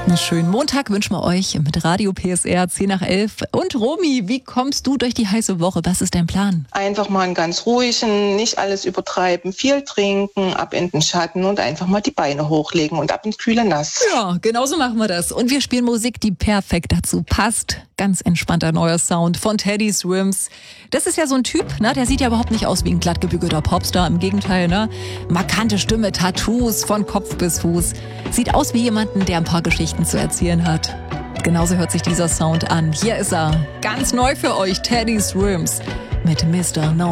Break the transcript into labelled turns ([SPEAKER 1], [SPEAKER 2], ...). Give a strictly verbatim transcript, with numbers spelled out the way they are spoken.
[SPEAKER 1] Einen schönen Montag wünschen wir euch mit Radio P S R zehn nach elf. Und Romy, wie kommst du durch die heiße Woche? Was ist dein Plan?
[SPEAKER 2] Einfach mal einen ganz ruhigen, nicht alles übertreiben, viel trinken, ab in den Schatten und einfach mal die Beine hochlegen und ab ins kühle Nass.
[SPEAKER 1] Ja, genauso machen wir das. Und wir spielen Musik, die perfekt dazu passt. Ganz entspannter neuer Sound von Teddy Swims. Das ist ja so ein Typ, ne? Der sieht ja überhaupt nicht aus wie ein glattgebügelter Popstar. Im Gegenteil, ne? Markante Stimme, Tattoos von Kopf bis Fuß. Sieht aus wie jemanden, der ein paar Geschichten zu erzählen hat. Genauso hört sich dieser Sound an. Hier ist er, ganz neu für euch, Teddy Swims mit Mister No.